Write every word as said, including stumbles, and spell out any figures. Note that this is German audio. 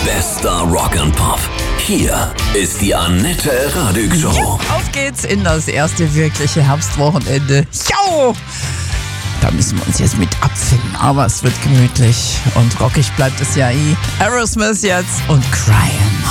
Bester Rock and Pop. Hier ist die Annette Radig Show. Ja, auf geht's in das erste wirkliche Herbstwochenende. Jo! Da müssen wir uns jetzt mit abfinden, aber es wird gemütlich und rockig bleibt es ja eh. Aerosmith jetzt und Crying.